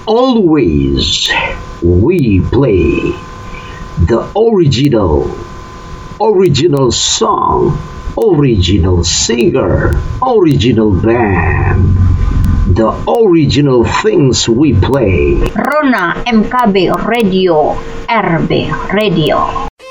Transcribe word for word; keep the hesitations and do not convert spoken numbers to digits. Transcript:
always we play the original, original song, original singer, original band, the original things we play. Rona M K B Radio, R B Radio.